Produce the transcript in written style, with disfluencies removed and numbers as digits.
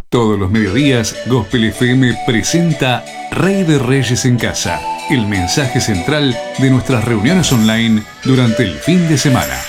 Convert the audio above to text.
Todos los mediodías, Gospel FM presenta Rey de Reyes en Casa, el mensaje central de nuestras reuniones online durante el fin de semana.